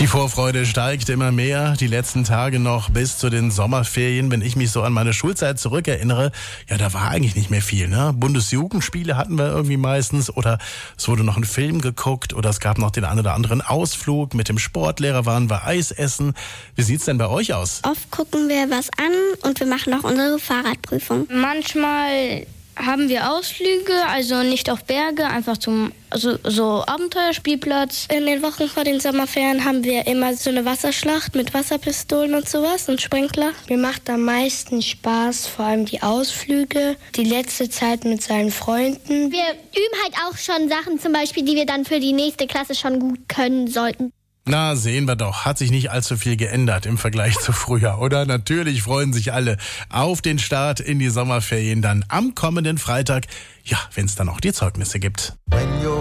Die Vorfreude steigt immer mehr, die letzten Tage noch bis zu den Sommerferien. Wenn ich mich so an meine Schulzeit zurückerinnere, ja, da war eigentlich nicht mehr viel, ne? Bundesjugendspiele hatten wir irgendwie meistens oder es wurde noch ein Film geguckt oder es gab noch den einen oder anderen Ausflug. Mit dem Sportlehrer waren wir Eis essen. Wie sieht's denn bei euch aus? Oft gucken wir was an und wir machen auch unsere Fahrradprüfung. Manchmal haben wir Ausflüge, also nicht auf Berge, einfach zum so Abenteuerspielplatz. In den Wochen vor den Sommerferien haben wir immer so eine Wasserschlacht mit Wasserpistolen und sowas und Sprinkler. Mir macht am meisten Spaß, vor allem die Ausflüge, die letzte Zeit mit seinen Freunden. Wir üben halt auch schon Sachen, zum Beispiel, die wir dann für die nächste Klasse schon gut können sollten. Na, sehen wir doch. Hat sich nicht allzu viel geändert im Vergleich zu früher, oder? Natürlich freuen sich alle auf den Start in die Sommerferien dann am kommenden Freitag. Ja, wenn es dann auch die Zeugnisse gibt.